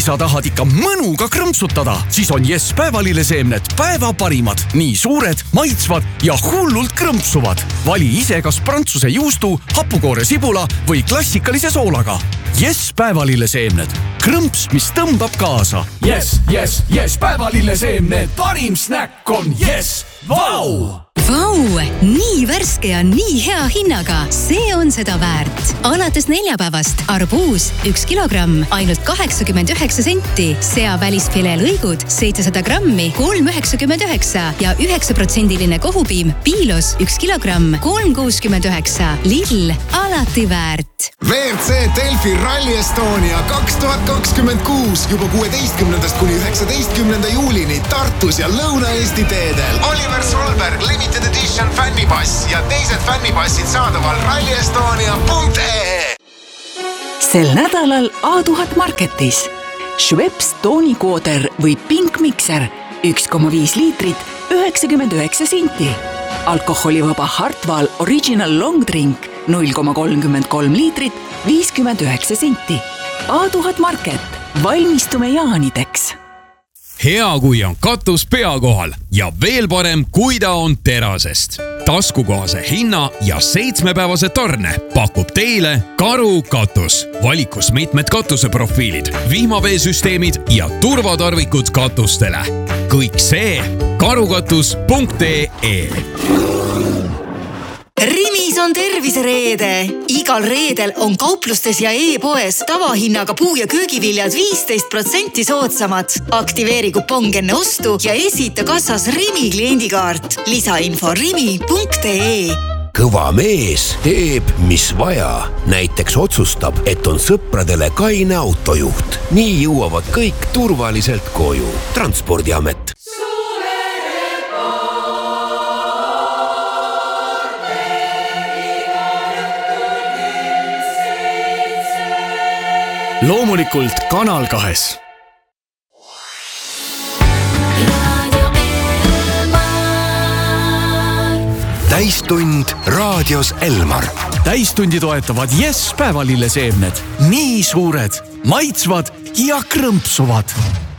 sa tahad ikka mõnuga krõmpsutada, siis on Yes päevalilleseemned päeva parimad. Nii suured, maitsvad ja hullult krõmpsuvad. Vali ise kas prantsuse juustu, hapukoore sibula või klassikalise soolaga. Yes päevalilleseemned. Krõmps, mis tõmbab kaasa. Yes, yes, yes, päevalilleseemned. Parim snäkk on Yes. Vau! Vau! Nii värske ja nii hea hinnaga. See on seda väärt. Alates neljapäevast arbuus 1 kilogramm ainult 89 senti. Sea välisfilee lõigud 700 grammi 3,99 ja 9% kohupiim Piilos 1 kilogramm 3,69. Lidl alati väärt. WRC Delfi Rally Estonia 2026 juba 16. kuni 19. juulini Tartus ja Lõuna-Eesti teedel. Oliver Solberg, Limited Edition fännipass ja teised fännipassid saadaval rallyestonia.ee. Sel nädalal A1000 Marketis Schweppes toonikooder või Pink Mixer 1,5 liitrit 99 senti. Alkoholivaba Hartwall Original Long Drink 0,33 liitrit 59 senti. A1000 Market. Valmistume jaanideks. Hea, kui on katus pea kohal ja veel parem, kui ta on terasest. Taskukohase hinna ja 7-päevase tarne pakub teile Karu katus. Valikus mitmed katuseprofiilid, vihmaveesüsteemid ja turvatarvikud katustele. Kõik see karukatus.ee. Rimis on tervisereede. Igal reedel on kauplustes ja e-poes tavahinnaga puu- ja köögiviljad 15% soodsamad. Aktiveeri kupong enne ostu ja esita kassas Rimi kliendikaart. Lisainfo rimi.ee. Kõva mees teeb, mis vaja. Näiteks otsustab, et on sõpradele kaine autojuht. Nii jõuavad kõik turvaliselt koju. Transpordiamet. Loomulikult Kanal 2. Täistund raadios Elmar. Täistundi toetavad Yes päevalilleseemned. Nii suured, maitsvad ja krõmpsuvad.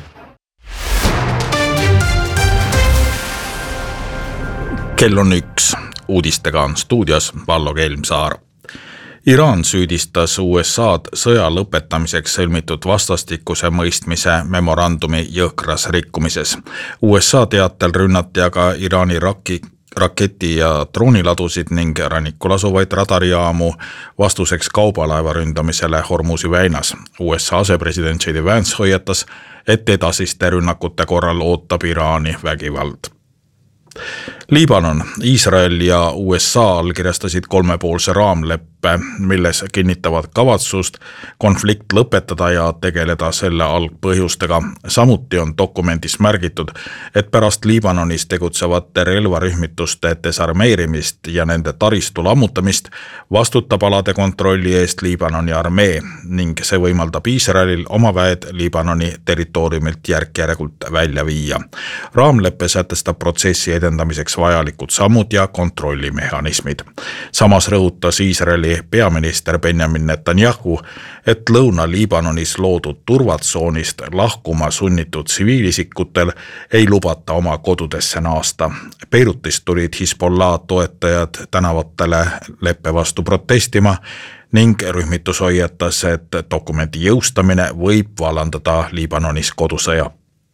Kell on 1. Uudistega on stuudios Vallo Kelmsaar. Iraan süüdistas USA'd sõja lõpetamiseks sõlmitud vastastikuse mõistmise memorandumi jõhkras rikkumises. USA teatel rünnati aga Iraani raketi- ja drooniladusid ning rannikul asuvaid radarijaamu vastuseks kaubalaeva ründamisele Hormuzi väinas. USA asepresident J.D. Vance hoiatas, et edasiste rünnakute korral ootab Iraani vägivald. Liibanon, Iisrael ja USA allkirjastasid 3-poolse raamleppe, milles kinnitavad kavatsust konflikt lõpetada ja tegeleda selle algpõhjustega. Samuti on dokumendis märgitud, et pärast Liibanonis tegutsevate relvarühmituste desarmeerimist ja nende taristu lammutamist vastutab alade kontrolli eest Liibanoni armee ning see võimaldab Iisraelil oma väed Liibanoni territooriumilt järk-järgult välja viia. Raamleppe sätestab protsessi edendamiseks vajalikud sammud ja kontrollimehhanismid. Samas rõhutas Iisraeli peaminister Benjamin Netanyahu, et Lõuna-Liibanonis loodud turvatsoonist lahkuma sunnitud tsiviilisikutel ei lubata oma kodudesse naasta. Beirutist tulid Hezbollah toetajad tänavatele leppe vastu protestima ning rühmitus hoiatas, et dokumendi jõustamine võib vallandada Liibanonis kodusõja.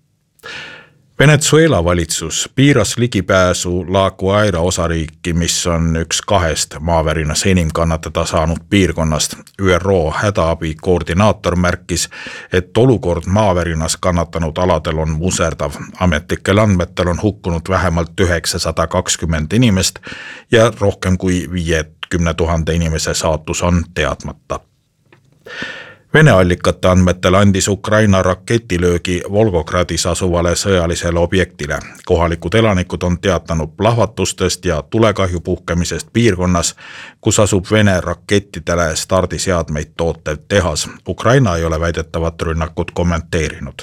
Venezuela valitsus piiras ligipääsu La Guaira osariiki, mis on üks 2 maavärinas enim kannatada saanud piirkonnast. ÜRO hädaabi koordinaator märkis, et olukord maavärinas kannatanud aladel on muserdav. Ametlikel andmetel on hukkunud vähemalt 920 inimest ja rohkem kui 50 000 inimese saatus on teadmata. Vene allikate andmetel andis Ukraina raketilöögi Volgogradis asuvale sõjalisele objektile. Kohalikud elanikud on teatanud plahvatustest ja tulekahju puhkemisest piirkonnas, kus asub Vene rakettidele stardiseadmeid tootev tehas. Ukraina ei ole väidetavat rünnakut kommenteerinud.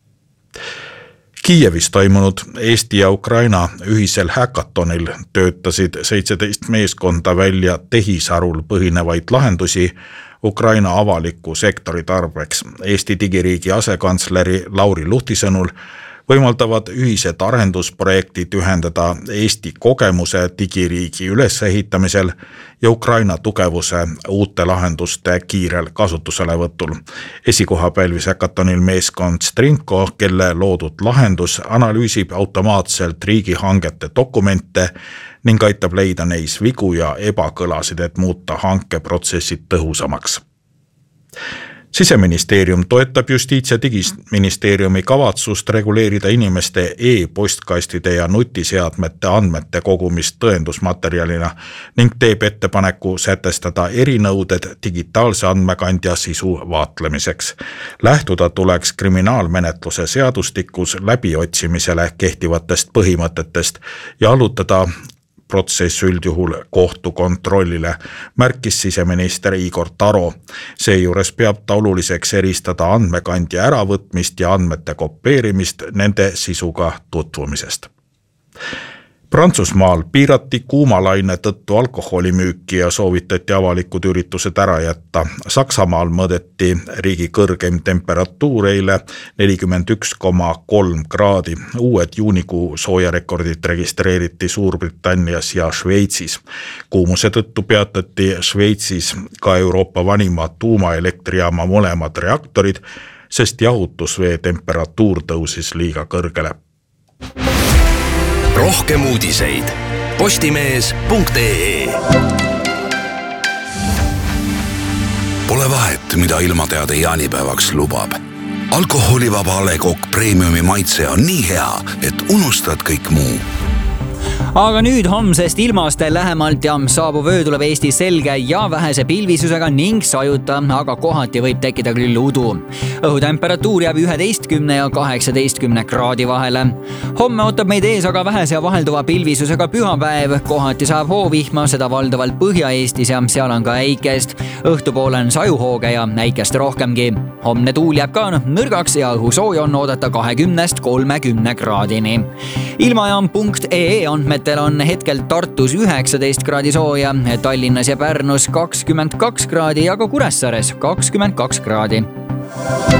Kiievis toimunud Eesti ja Ukraina ühisel häkatonil töötasid 17 meeskonda välja tehisarul põhinevaid lahendusi Ukraina avaliku sektori tarbeks. Eesti digiriigi asekantsleri Lauri Luhti sõnul võimaldavad ühised arendusprojektid ühendada Eesti kogemuse digiriigi ülesehitamisel ja Ukraina tugevuse uute lahenduste kiirel kasutuselevõtul. Esikoha pälvis hackathonil meeskond Strinko, kelle loodud lahendus analüüsib automaatselt riigihangete dokumente ning aitab leida neis vigu ja ebakõlasid, et muuta hankeprotsessid tõhusamaks. Siseministeerium toetab Justiits- ja Digiministeeriumi kavatsust reguleerida inimeste e-postkastide ja nutiseadmete andmete kogumist tõendusmaterjalina ning teeb ettepaneku sätestada erinõuded digitaalse andmekandja sisu vaatlemiseks. Lähtuda tuleks kriminaalmenetluse seadustikus läbiotsimisele kehtivatest põhimõtetest ja allutada protsess üldjuhul kohtu kontrollile, märkis siseminister Igor Taro. Seejuures peab ta oluliseks eristada andmekandja äravõtmist ja andmete kopeerimist nende sisuga tutvumisest. Prantsusmaal piirati kuumalaine tõttu alkoholimüüki ja soovitati avalikud üritused ära jätta. Saksamaal mõõdeti riigi kõrgeim temperatuur eile 41,3 kraadi. Uued juunikuu soojarekordid registreeriti Suurbritannias ja Šveitsis. Kuumuse tõttu peatati Šveitsis ka Euroopa vanima tuumaelektrijaama mõlemad reaktorid, sest jahutusvee temperatuur tõusis liiga kõrgele. Rohkem uudiseid postimees.ee. Pole vahet, mida ilmateade jaanipäevaks lubab. Alkoholivaba A. Le Coq Premiumi maitse on nii hea, et unustad kõik muu. Aga nüüd homsest ilmast lähemalt ja saabuv öö tuleb Eesti selge ja vähese pilvisusega ning sajuta, aga kohati võib tekkida küll udu. Õhutemperatuur jääb 11 ja 18 kraadi vahele. Homme ootab meid ees aga vähese ja vahelduva pilvisusega pühapäev. Kohati saab hoovihma, seda valdavalt Põhja-Eestis ja seal on ka äikest. Õhtupoole on sajuhooge ja äikest rohkemgi. Homne tuul jääb ka nõrgaks ja õhusooja on oodata 20–30 kraadini. Ilmajaam.ee andmetel on hetkel Tartus 19 kraadi sooja, Tallinnas ja Pärnus 22 kraadi ja ka Kuressaares 22 kraadi.